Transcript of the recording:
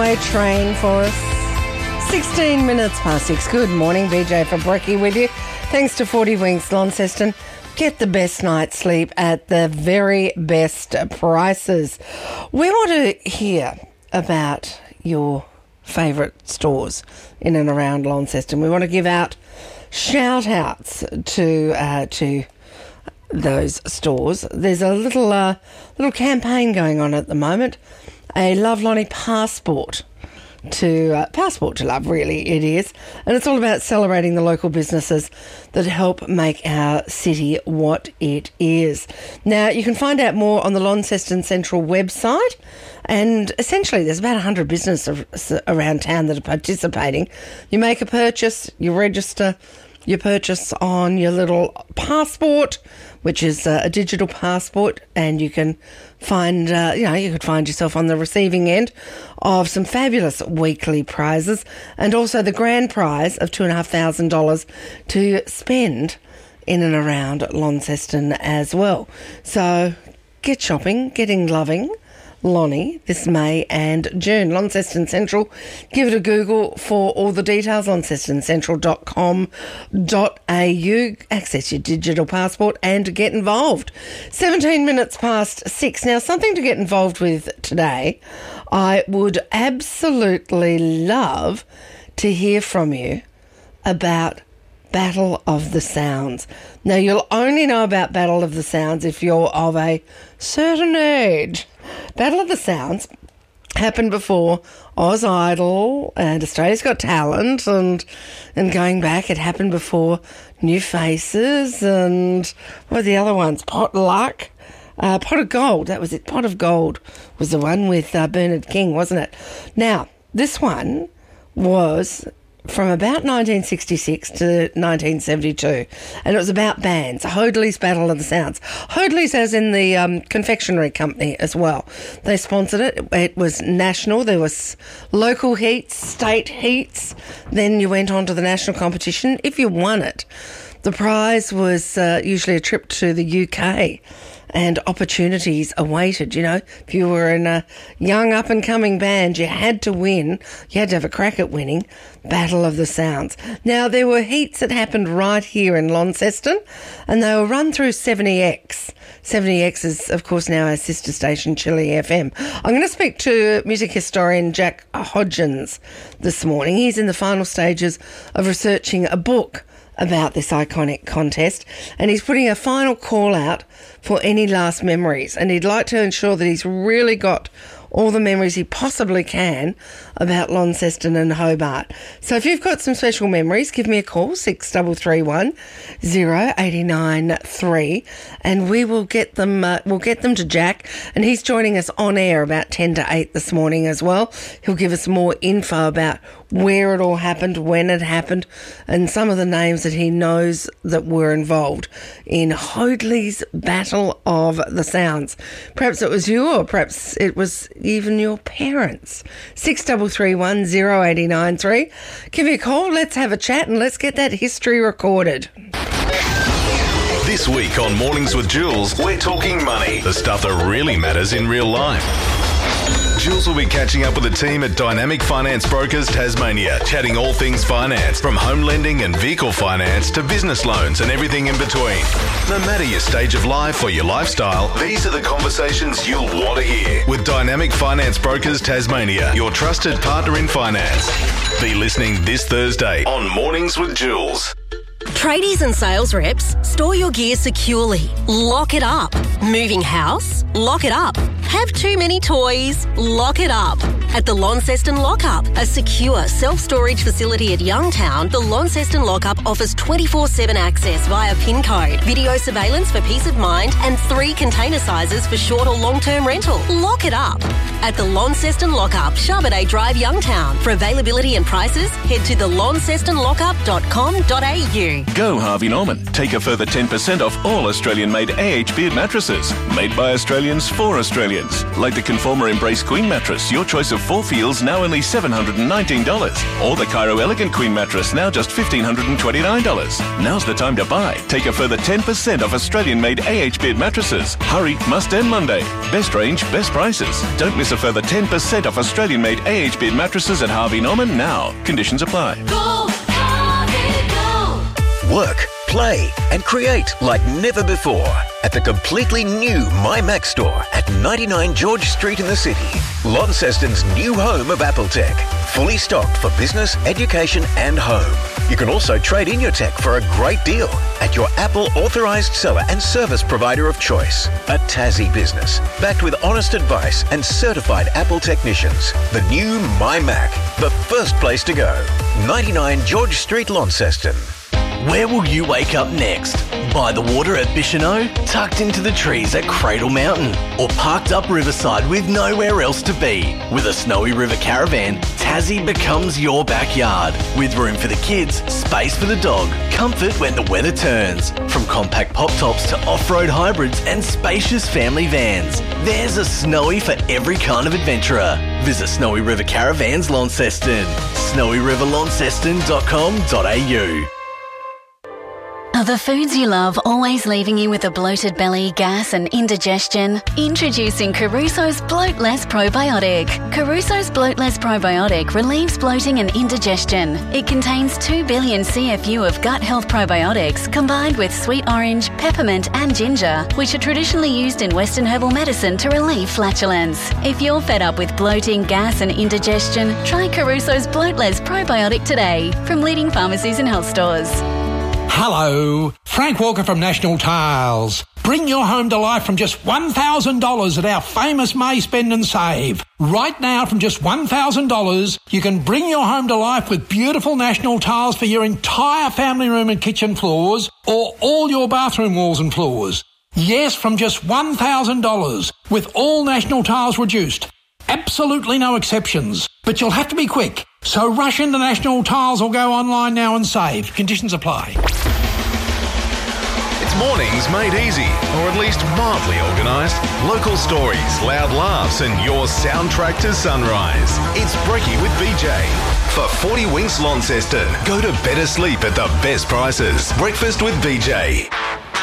runaway train for us. 16 minutes past 6. Good morning, BJ for Brekkie with you. Thanks to 40 Winks Launceston. Get the best night's sleep at the very best prices. We want to hear about your favourite stores in and around Launceston. We want to give out shout-outs to those stores. There's a little campaign going on at the moment, a Love Lonnie Passport to Love, really it is, and it's all about celebrating the local businesses that help make our city what it is. Now, you can find out more on the Launceston Central website, and essentially there's about 100 businesses around town that are participating. You make a purchase, you register your purchase on your little passport, which is a digital passport, and you can find, you could find yourself on the receiving end of some fabulous weekly prizes, and also the grand prize of $2,500 to spend in and around Launceston as well. So get shopping, getting loving Lonnie this May and June. Launceston Central, give it a Google for all the details, launcestoncentral.com.au. Access your digital passport and get involved. 17 minutes past 6. Now, something to get involved with today. I would absolutely love to hear from you about Battle of the Sounds. Now, you'll only know about Battle of the Sounds if you're of a certain age. Battle of the Sounds happened before Oz Idol and Australia's Got Talent, and going back, it happened before New Faces and what are the other ones? Potluck, Pot of Gold. That was it. Pot of Gold was the one with Bernard King, wasn't it? Now, this one was from about 1966 to 1972, and it was about bands. Hoadley's Battle of the Sounds. Hoadley's as in the confectionery company as well. They sponsored it. It was national. There was local heats, state heats. Then you went on to the national competition. If you won it, the prize was usually a trip to the UK, and opportunities awaited. You know, if you were in a young up-and-coming band, you had to win. You had to have a crack at winning Battle of the Sounds. Now, there were heats that happened right here in Launceston, and they were run through 70X. 70X is, of course, now our sister station, Chili FM. I'm going to speak to music historian Jack Hodgins this morning. He's in the final stages of researching a book about this iconic contest, and he's putting a final call out for any last memories, and he'd like to ensure that he's really got all the memories he possibly can about Launceston and Hobart. So if you've got some special memories, give me a call, 6331 0893, and we will get them. We'll get them to Jack, and he's joining us on air about 10 to 8 this morning as well. He'll give us more info about where it all happened, when it happened, and some of the names that he knows that were involved in Hoadley's Battle of the Sounds. Perhaps it was you, or perhaps it was even your parents. 6331 0893. Give me a call, let's have a chat, and let's get that history recorded. This week on Mornings with Jules, we're talking money, the stuff that really matters in real life. Jules will be catching up with the team at Dynamic Finance Brokers Tasmania, chatting all things finance, from home lending and vehicle finance to business loans and everything in between. No matter your stage of life or your lifestyle, these are the conversations you'll want to hear. With Dynamic Finance Brokers Tasmania, your trusted partner in finance. Be listening this Thursday on Mornings with Jules. Tradies and sales reps, store your gear securely. Lock it up. Moving house? Lock it up. Have too many toys? Lock it up. At the Launceston Lockup, a secure self-storage facility at Youngtown, the Launceston Lockup offers 24/7 access via PIN code, video surveillance for peace of mind, and 3 container sizes for short or long-term rental. Lock it up. At the Launceston Lockup, Charbonet Drive, Youngtown. For availability and prices, head to thelauncestonlockup.com.au. Go Harvey Norman. Take a further 10% off all Australian-made AH Beard mattresses. Made by Australians for Australians. Like the Conformer Embrace Queen mattress, your choice of of 4 Fields now only $719. Or the Cairo Elegant Queen mattress now just $1,529. Now's the time to buy. Take a further 10% off Australian-made AH Bed mattresses. Hurry, must end Monday. Best range, best prices. Don't miss a further 10% off Australian-made AH Bed mattresses at Harvey Norman now. Conditions apply. Go, Harvey, go! Work, play and create like never before at the completely new MyMac store at 99 George Street in the city. Launceston's new home of Apple Tech. Fully stocked for business, education and home. You can also trade in your tech for a great deal at your Apple authorised seller and service provider of choice. A Tassie business, backed with honest advice and certified Apple technicians. The new MyMac, the first place to go. 99 George Street, Launceston. Where will you wake up next? By the water at Bicheno? Tucked into the trees at Cradle Mountain? Or parked up riverside with nowhere else to be? With a Snowy River Caravan, Tassie becomes your backyard. With room for the kids, space for the dog, comfort when the weather turns. From compact pop tops to off-road hybrids and spacious family vans. There's a Snowy for every kind of adventurer. Visit Snowy River Caravans Launceston. snowyriverlaunceston.com.au. Are the foods you love always leaving you with a bloated belly, gas and indigestion? Introducing Caruso's Bloatless Probiotic. Caruso's Bloatless Probiotic relieves bloating and indigestion. It contains 2 billion CFU of gut health probiotics combined with sweet orange, peppermint and ginger, which are traditionally used in Western herbal medicine to relieve flatulence. If you're fed up with bloating, gas and indigestion, try Caruso's Bloatless Probiotic today from leading pharmacies and health stores. Hello, Frank Walker from National Tiles. Bring your home to life from just $1,000 at our famous May Spend and Save. Right now, from just $1,000, you can bring your home to life with beautiful National Tiles for your entire family room and kitchen floors or all your bathroom walls and floors. Yes, from just $1,000 with all National Tiles reduced. Absolutely no exceptions. But you'll have to be quick. So rush into National Tiles or go online now and save. Conditions apply. It's mornings made easy, or at least mildly organised. Local stories, loud laughs, and your soundtrack to sunrise. It's Brekkie with BJ. For 40 Winks Launceston, go to better sleep at the best prices. Breakfast with BJ.